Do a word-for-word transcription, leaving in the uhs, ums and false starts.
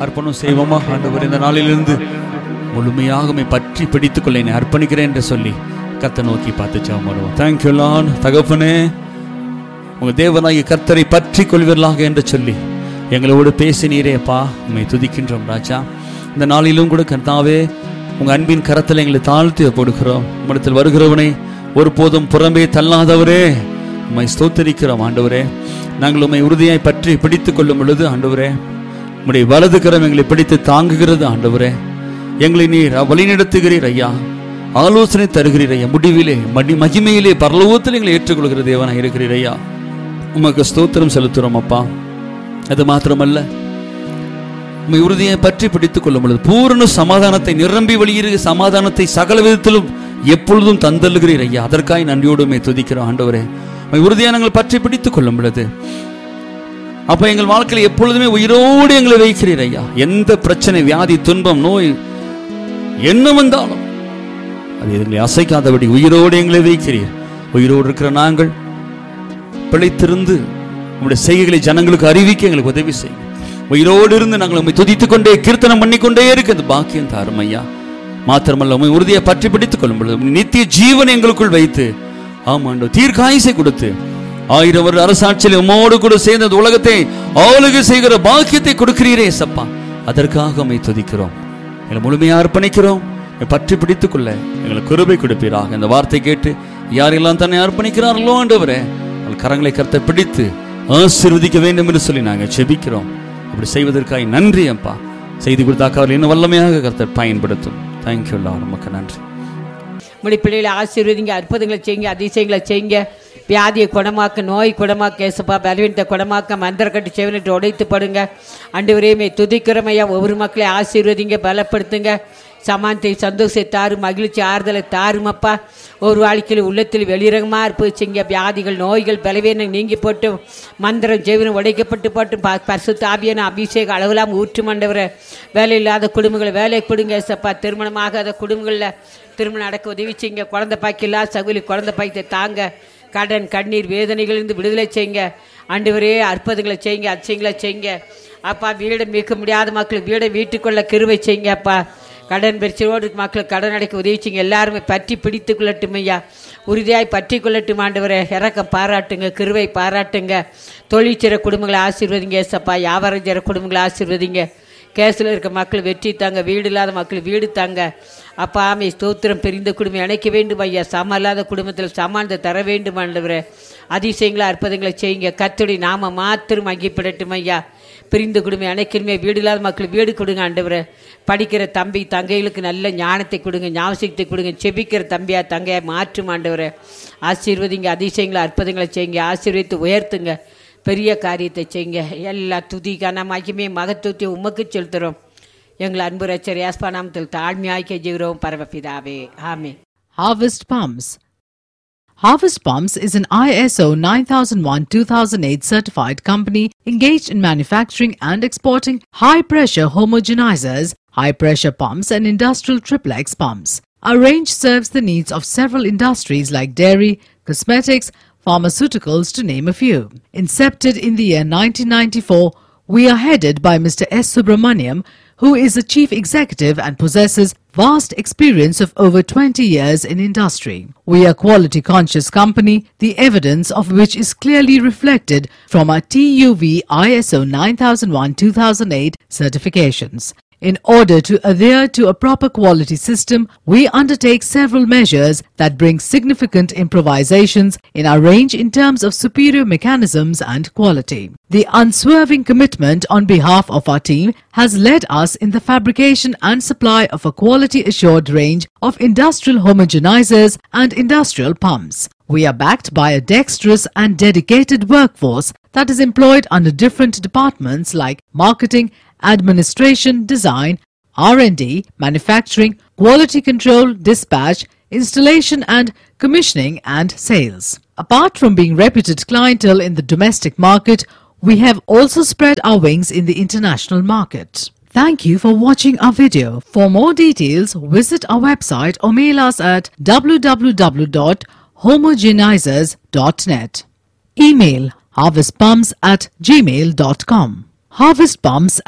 அர்ப்பணம் செய்வோமா? ஆண்டவர், இந்த நாளிலிருந்து முழுமையாக உம்மை பற்றி பிடித்துக் கொள்ள என்னை அர்ப்பணிக்கிறேன் என்று சொல்லி கர்த்தரை நோக்கி பார்த்து ஜெபம் பண்ணுவோம். Thank you Lord. தகப்பனே, உங்க தேவனாகிய கர்த்தரை பற்றி கொள்வீர்களாக என்று சொல்லி எங்களோடு பேசினீரேப்பா, உம்மை துதிக்கின்றோம் ராஜா. இந்த நாளிலும் கூட கர்த்தாவே, உங்க அன்பின் கரத்தில் எங்களை தாழ்த்தி போடுகிறோம். உம்மிடத்தில் வருகிறவனை ஒருபோதும் புறம்பே தள்ளாதவரே, உம்மை ஸ்தோத்தரிக்கிறோம் ஆண்டவரே. நாங்கள் உம்மை உறுதியாய் பற்றி பிடித்துக் கொள்ளும் பொழுது ஆண்டவரே, உம்முடைய வலது கரம் எங்களை பிடித்து தாங்குகிறது ஆண்டவரே. எங்களை நீர் வழிநடத்துகிறீர் ஐயா, ஆலோசனை தருகிறீர் ஐயா. முடிவிலே மடி மகிமையிலே பரலோகத்தில் எங்களை ஏற்றுக்கொள்கிற தேவனாக இருக்கிறீர் ஐயா. உமக்கு ஸ்தோத்திரம் செலுத்துகிறோம் அப்பா. அது மாத்திரமல்ல, உம்மை உறுதியை பற்றி பிடித்துக் கொள்ளும் பொழுது பூரண சமாதானத்தை நிரம்பி வழியிற சமாதானத்தை சகல விதத்திலும் எப்பொழுதும் தந்தல்கிறீர் ஐயா. அதற்காக நன்றியோடு உம்மை துதிக்கிறோம் ஆண்டவரே. உம்மை உறுதியை நாங்கள் பற்றி பிடித்துக் கொள்ளும் பொழுது அப்ப எங்கள் வாழ்க்கையில் எப்பொழுதுமே உயிரோடு எங்களை வைக்கிறீர் ஐயா. எந்த பிரச்சனை, வியாதி, துன்பம், நோய் என்ன வந்தாலும் அது எங்களை அசைக்காதபடி உயிரோடு எங்களை வைக்கிறீர். உயிரோடு இருக்கிற நாங்கள் பிழைத்திருந்து உங்களுடைய செய்கைகளை ஜனங்களுக்கு அறிவிக்க எங்களுக்கு உதவி செய்யும். உயிரோடு இருந்து நாங்கள் உண்மை துதித்துக் கொண்டே கீர்த்தனம் பண்ணிக்கொண்டே இருக்கிறது பாக்கியம் தாரும் ஐயா. மாத்திரமல்ல, உண்மை உறுதியை பற்றி பிடித்துக் கொள்ளும் பொழுது நித்திய ஜீவன் எங்களுக்குள் வைத்து ஆமாண்டோ தீர்க்காயுசை கொடுத்து ஆயிரம் வருட அரசாட்சியில் உம்மோடு கூட சேர்ந்த உலகத்தை ஆளுகை செய்கிற பாக்கியத்தை கொடுக்கிறீரே சப்பா. அதற்காக உம்மை துதிக்கிறோம். எங்களை முழுமையாக அர்ப்பணிக்கிறோம். பற்றி பிடித்துக் கொள்ள எங்களுக்கு கிருபை கொடுப்பீராக. இந்த வார்த்தை கேட்டு யாரெல்லாம் தன்னை அர்ப்பணிக்கிறார்களோ ஆண்டவரே, அவர்கள் கரங்களை கர்த்தரை பிடித்து ஆசீர்வதிக்க வேண்டும் என்று சொல்லி நாங்கள் செபிக்கிறோம். அப்படி செய்வதற்காக நன்றி அப்பா. செய்தி கொடுத்தாக்க அவர்கள் இன்னும் வல்லமையாக கர்த்தர் பயன்படுத்தும். Thank you Lord. நமக்கு நன்றி. உங்களுடைய பிள்ளைகளை ஆசீர்வதிங்க, அற்புதங்களை செய்யுங்க, அதிசயங்களை செய்யுங்க. வியாதியை குணமாக்க, நோய் குணமாக்க ஏசப்பா, பலவீனத்தை குணமாக்க, மந்திர கட்டு செவினிட்டு உடைத்து படுங்க. ஆண்டவரே துதிக்கிறமையா. ஒவ்வொரு மக்களை ஆசீர்வதிங்க, பலப்படுத்துங்க. சமானத்தை, சந்தோஷத்தை தாரு, மகிழ்ச்சி, ஆறுதலை தாருமப்பா. ஒரு வாழ்க்கையில் உள்ளத்தில் வெளிரகமாக இருப்பிச்சிங்க. வியாதிகள், நோய்கள், பலவீனம் நீங்கி போட்டு, மந்திரம் ஜெவனம் உடைக்கப்பட்டு போட்டு, பரிசுத்த ஆவியான அபிஷேகம் அளவிலாம் ஊற்று மண்டவரை. வேலை இல்லாத குடும்பங்களை வேலை கொடுங்க ஏசப்பா. திருமணமாகாத குடும்பங்களில் திருமணம் நடக்க உதவி செய்யுங்க. குழந்தை பாக்கி இல்லாத சகுலி குழந்தை பாக்கியத்தை தாங்க. கடன், கண்ணீர், வேதனைகளிலிருந்து விடுதலை செய்யுங்க ஆண்டவரே. அற்புதங்களை செய்யுங்க, அதிசயங்களை செய்யுங்க அப்பா. வீடை மீட்க முடியாத மக்களுக்கு வீடை வீட்டுக்குள்ள கிருபை செய்யுங்க அப்பா. கடன் பிரச்சனையோடு மக்களுக்கு கடன் அடைக்க உதவி செய்யுங்க. எல்லாருமே பற்றி பிடித்து கொள்ளட்டும் ஐயா. உறுதியாய் பற்றி கொள்ளட்டும் ஆண்டவரே. இறக்கம் பாராட்டுங்க, கிருபை பாராட்டுங்க. தொழில் செய்கிற குடும்பங்களை ஆசீர்வதிங்க ஏசப்பா. வியாபாரம் செய்கிற குடும்பங்களை ஆசீர்வதிங்க. கேஸில் இருக்க மக்கள் வெற்றி தாங்க, வீடு இல்லாத மக்கள் வீடு தாங்க அப்பா. ஆமை ஸ்தோத்திரம். பிரிந்த குடும்பம் இணைக்க வேண்டும் ஐயா. சம இல்லாத குடும்பத்தில் சமானத்தை தர வேண்டும் ஆண்டவரே. அதிசயங்களை அற்புதங்களை செய்யுங்க. கர்த்தருடைய நாம மாத்திரம் அங்கிப்படட்டும் ஐயா. பிரிந்த குடும்பம் அணைக்கணுமே. வீடு இல்லாத மக்கள் வீடு கொடுங்க ஆண்டவரே. படிக்கிற தம்பி தங்கைகளுக்கு நல்ல ஞானத்தை கொடுங்க, ஞாபகத்தை கொடுங்க. செபிக்கிற தம்பியா தங்கையா மாற்றும் ஆண்டவரே. ஆசீர்வதிங்க, அதிசயங்களை அற்புதங்களை செய்யுங்க. ஆசீர்வதித்து உயர்த்துங்க, பெரிய காரியத்தை செய்யுங்க. எல்லா துதிக்கான மகிமே மகத்துவத்தை உமக்கு செலுத்துகிறோம். எங்கள் அன்பு ரட்சகர் இயேசுவின் நாமத்தில் தாழ்மையாய் கெஞ்சுகிறோம் பரமபிதாவே, ஆமென். Harvest Pumps. Harvest Pumps is an I S O nine thousand one two thousand eight certified company engaged in manufacturing and exporting high-pressure homogenizers, high-pressure pumps and industrial triplex pumps. Our range serves the needs of several industries like dairy, cosmetics, pharmaceuticals to name a few. Incepted in the year nineteen ninety-four, we are headed by Mister S. Subramaniam, who is the chief executive and possesses vast experience of over twenty years in industry. We are a quality conscious company, the evidence of which is clearly reflected from our T U V I S O nine thousand one two thousand eight certifications. In order to adhere to a proper quality system, we undertake several measures that bring significant improvisations in our range in terms of superior mechanisms and quality. The unswerving commitment on behalf of our team has led us in the fabrication and supply of a quality-assured range of industrial homogenizers and industrial pumps. We are backed by a dexterous and dedicated workforce that is employed under different departments like marketing, administration, design, R and D, manufacturing, quality control, dispatch, installation and commissioning and sales. Apart from being reputed clientele in the domestic market, we have also spread our wings in the international market. Thank you for watching our video. For more details, visit our website or mail us at w w w dot homogenizers dot net. Email harvestpumps at gmail dot com. Harvest Pumps